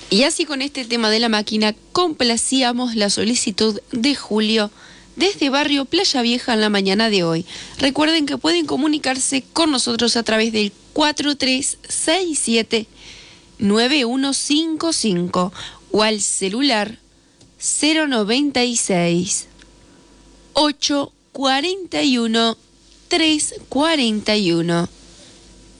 Y así con este tema de la máquina complacíamos la solicitud de Julio desde Barrio Playa Vieja en la mañana de hoy. Recuerden que pueden comunicarse con nosotros a través del 4367-9155 o al celular 096 841 341.